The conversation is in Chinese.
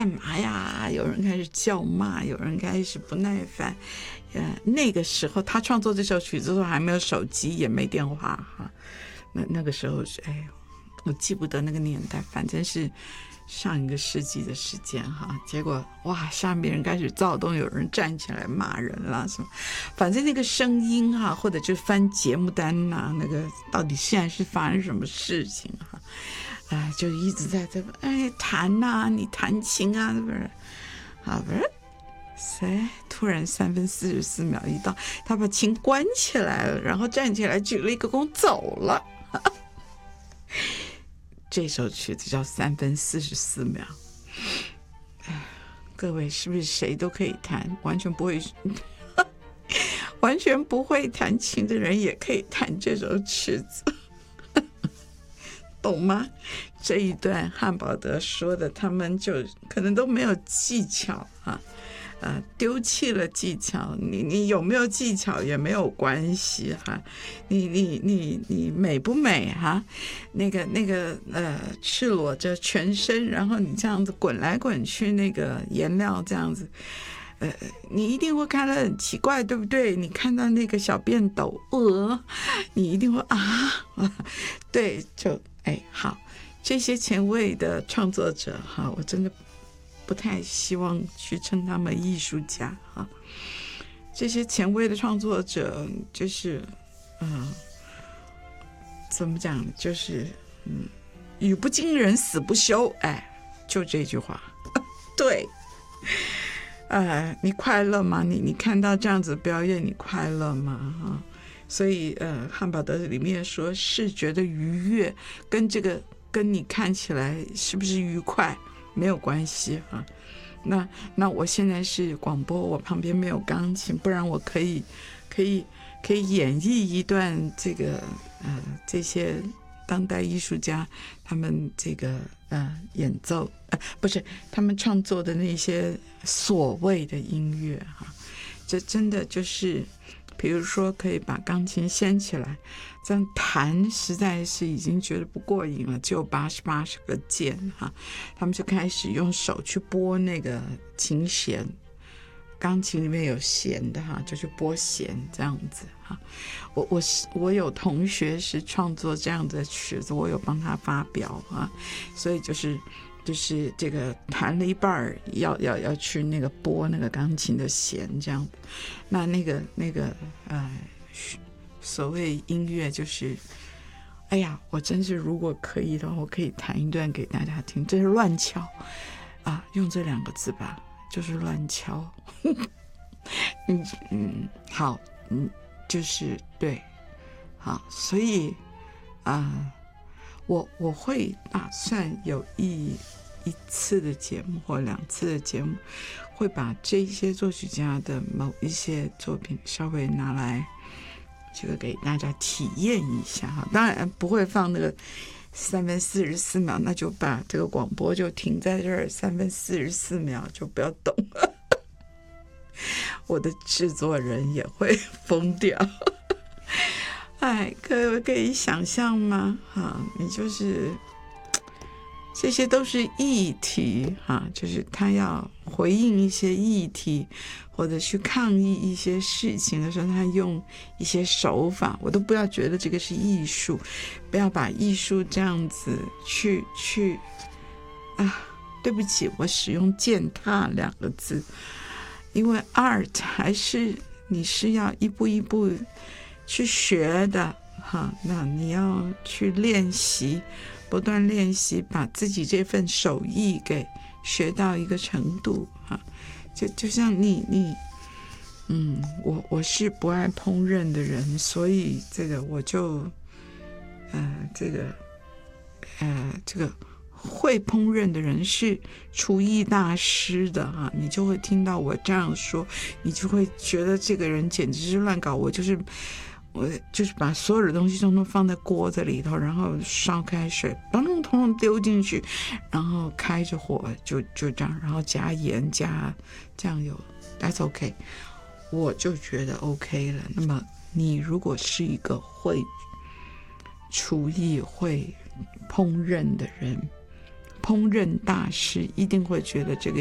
干嘛呀？有人开始叫骂，有人开始不耐烦。那个时候他创作这首曲子的时候还没有手机，也没电话哈。那个时候是我记不得那个年代，反正是上一个世纪的时间哈。结果哇，下面人开始躁动，有人站起来骂人啦什么，反正那个声音哈，或者就翻节目单呐，那个到底现在是发生什么事情哈？就一直在这弹呐，你弹琴啊，不是？好不是？谁突然3分44秒一到，他把琴关起来了，然后站起来举了一个躬走了。这首曲子叫3分44秒。各位是不是谁都可以弹？完全不会完全不会弹琴的人也可以弹这首曲子。懂吗？这一段汉堡德说的，他们就可能都没有技巧啊，丢弃了技巧。你有没有技巧也没有关系哈，你美不美哈？那个赤裸着全身，然后你这样子滚来滚去，那个颜料这样子。你一定会看得很奇怪，对不对？你看到那个小便斗，你一定会对，就好，这些前卫的创作者哈，我真的不太希望去称他们艺术家哈。这些前卫的创作者就是怎么讲？就是语不惊人死不休，就这句话。对。你快乐吗？你看到这样子表演，你快乐吗？所以汉堡德里面说视觉的愉悦跟你看起来是不是愉快没有关系哈。那我现在是广播，我旁边没有钢琴，不然我可以演绎一段这些当代艺术家他们这个演奏不是他们创作的那些所谓的音乐哈，这真的就是比如说可以把钢琴掀起来这样弹，实在是已经觉得不过瘾了，只有88个键哈，他们就开始用手去拨那个琴弦，钢琴里面有弦的哈，就去拨弦这样子哈。我有同学是创作这样的曲子，我有帮他发表啊，所以就是这个弹了一半要去那个拨那个钢琴的弦这样。那个所谓音乐就是我真是如果可以的话，我可以弹一段给大家听，这是乱敲用这2个字吧，就是乱敲。好，就是对，好，所以我会打算有一次的节目或2次的节目，会把这些作曲家的某一些作品稍微拿来这个给大家体验一下哈。当然不会放那个3分44秒，那就把这个广播就停在这儿，3分44秒就不要动了。我的制作人也会疯掉。各位可以想象吗？你就是这些都是议题就是他要回应一些议题，或者去抗议一些事情的时候，他用一些手法，我都不要觉得这个是艺术，不要把艺术这样子去对不起，我使用践踏2个字，因为 art 还是你是要一步一步去学的那你要去练习，不断练习，把自己这份手艺给学到一个程度就像我是不爱烹饪的人，所以这个我就这个会烹饪的人是厨艺大师的你就会听到我这样说，你就会觉得这个人简直是乱搞。我就是把所有的东西都放在锅子里头，然后烧开水，统统丢进去，然后开着火就这样，然后加盐加酱油 ，That's OK， 我就觉得 OK 了。那么你如果是一个会厨艺会烹饪的人， 烹饪大师一定会觉得这个